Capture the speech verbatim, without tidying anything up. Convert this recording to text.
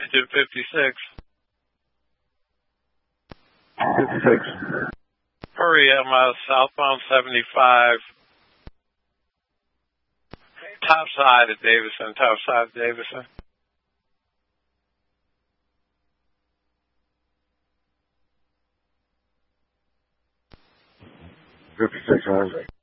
Engine fifty-six. fifty-six. Hurry, I'm uh, southbound seventy-five. Top side of Davison, top side of Davison. fifty-six,